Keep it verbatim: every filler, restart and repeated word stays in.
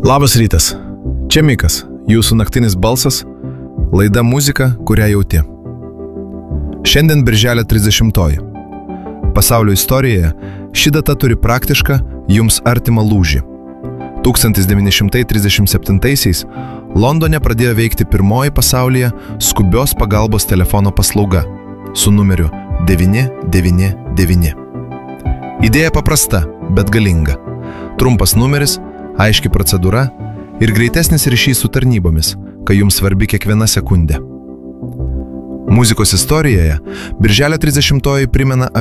Labas rytas. Čia Mikas, jūsų naktinis balsas, laida muzika, kurią jauti. Šiandien birželio trisdešimtoji. Pasaulio istorijoje ši data turi praktišką, jums artimą lūžį. tūkstantis devyni šimtai trisdešimt septintaisiais Londone pradėjo veikti pirmoji pasaulyje skubios pagalbos telefono paslauga su numeriu devyni devyni devyni. Idėja paprasta, bet galinga. Trumpas numeris, aiški procedūra ir greitesnis ryšys su tarnybomis, kai jums svarbi kiekviena sekundė. Muzikos istorijoje birželio trisdešimtoji primena